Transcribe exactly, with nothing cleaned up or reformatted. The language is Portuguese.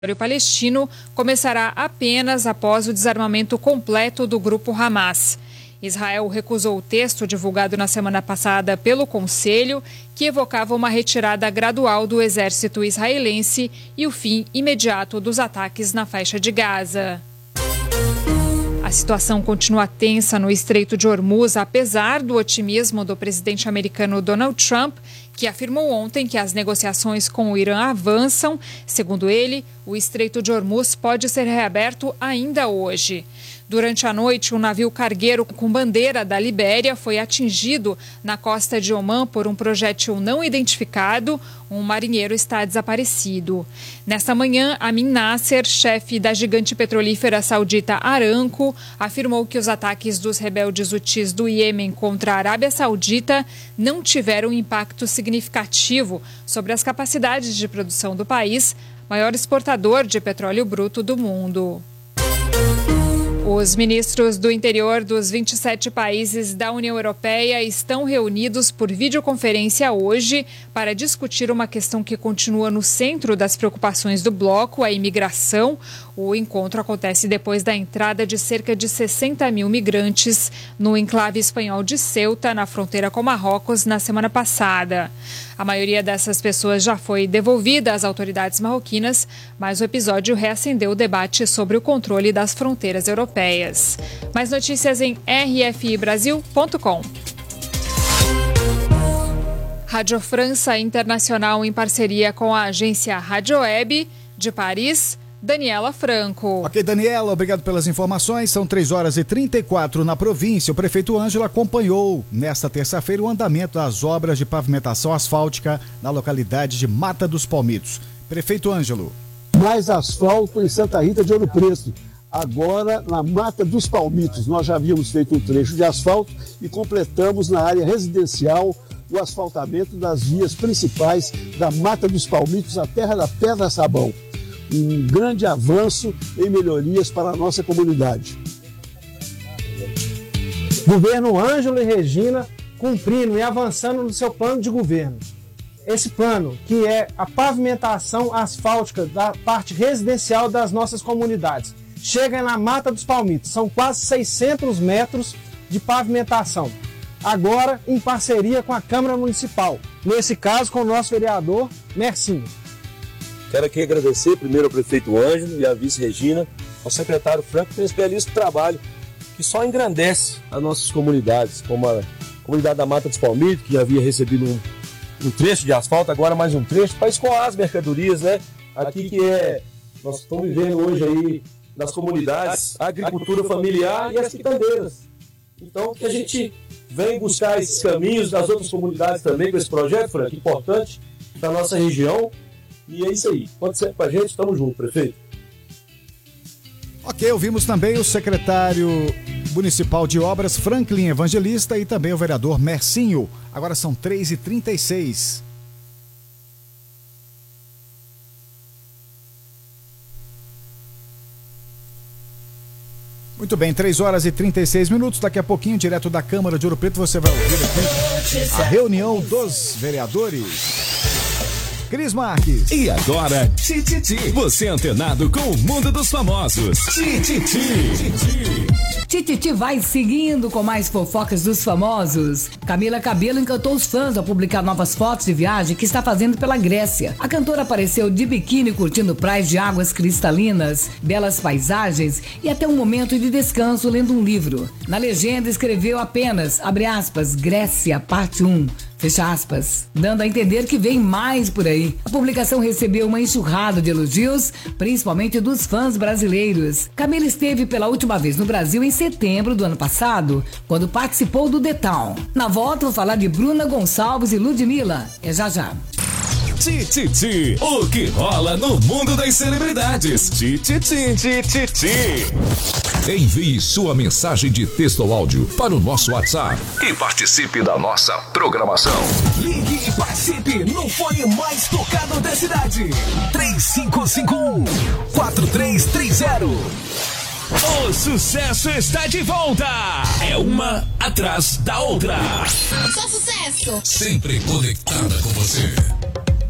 O palestino começará apenas após o desarmamento completo do grupo Hamas. Israel recusou o texto divulgado na semana passada pelo Conselho, que evocava uma retirada gradual do exército israelense e o fim imediato dos ataques na faixa de Gaza. A situação continua tensa no Estreito de Hormuz, apesar do otimismo do presidente americano Donald Trump, que afirmou ontem que as negociações com o Irã avançam. Segundo ele, o Estreito de Hormuz pode ser reaberto ainda hoje. Durante a noite, um navio cargueiro com bandeira da Libéria foi atingido na costa de Omã por um projétil não identificado. Um marinheiro está desaparecido. Nesta manhã, Amin Nasser, chefe da gigante petrolífera saudita Aramco, afirmou que os ataques dos rebeldes hutis do Iêmen contra a Arábia Saudita não tiveram impacto significativo sobre as capacidades de produção do país, maior exportador de petróleo bruto do mundo. Os ministros do interior dos vinte e sete países da União Europeia estão reunidos por videoconferência hoje para discutir uma questão que continua no centro das preocupações do bloco, a imigração. O encontro acontece depois da entrada de cerca de sessenta mil migrantes no enclave espanhol de Ceuta, na fronteira com Marrocos, na semana passada. A maioria dessas pessoas já foi devolvida às autoridades marroquinas, mas o episódio reacendeu o debate sobre o controle das fronteiras europeias. Mais notícias em r f i brasil ponto com. Rádio França Internacional, em parceria com a agência Rádio Web de Paris, Daniela Franco. Ok, Daniela, obrigado pelas informações. São três horas e trinta e quatro na província. O prefeito Ângelo acompanhou nesta terça-feira o andamento das obras de pavimentação asfáltica na localidade de Mata dos Palmitos. Prefeito Ângelo. Mais asfalto em Santa Rita de Ouro Preto. Agora, na Mata dos Palmitos, nós já havíamos feito um trecho de asfalto e completamos na área residencial o asfaltamento das vias principais da Mata dos Palmitos, a terra da Pedra Sabão. Um grande avanço em melhorias para a nossa comunidade. Governo Ângelo e Regina cumprindo e avançando no seu plano de governo. Esse plano, que é a pavimentação asfáltica da parte residencial das nossas comunidades, chega na Mata dos Palmitos. São quase seiscentos metros de pavimentação. Agora, em parceria com a Câmara Municipal. Nesse caso, com o nosso vereador, Mercinho. Quero aqui agradecer primeiro ao prefeito Ângelo e à vice Regina, ao secretário Franco, por esse belíssimo trabalho que só engrandece as nossas comunidades, como a comunidade da Mata dos Palmitos, que já havia recebido um, um trecho de asfalto, agora mais um trecho, para escoar as mercadorias, né? Aqui que é, nós estamos vivendo hoje aí nas comunidades, a agricultura familiar e as quitandeiras. Então, que a gente vem buscar esses caminhos das outras comunidades também com esse projeto, Franco, importante da nossa região. E é isso aí. Pode ser com a gente, estamos juntos, prefeito. Ok, ouvimos também o secretário municipal de obras, Franklin Evangelista, e também o vereador Mercinho. Agora são três e trinta e seis. Muito bem, três horas e trinta e seis minutos. Daqui a pouquinho, direto da Câmara de Ouro Preto, você vai ouvir aqui a reunião dos vereadores. Cris Marques. E agora, Tititi. Você antenado com o mundo dos famosos. Tititi. Tititi vai seguindo com mais fofocas dos famosos. Camila Cabello encantou os fãs ao publicar novas fotos de viagem que está fazendo pela Grécia. A cantora apareceu de biquíni curtindo praias de águas cristalinas, belas paisagens e até um momento de descanso lendo um livro. Na legenda escreveu apenas, abre aspas, Grécia, parte um. Fecha aspas, dando a entender que vem mais por aí. A publicação recebeu uma enxurrada de elogios, principalmente dos fãs brasileiros. Camila esteve pela última vez no Brasil em setembro do ano passado, quando participou do The Town. Na volta, vou falar de Bruna Gonçalves e Ludmilla. É já já. Tititi, o que rola no mundo das celebridades. Tititi, Tititi. Envie sua mensagem de texto ou áudio para o nosso WhatsApp e participe da nossa programação. Ligue e participe no fone mais tocado da cidade. três cinco cinco um, quatro três três zero. O sucesso está de volta. É uma atrás da outra. Só sucesso. Sempre conectada com você.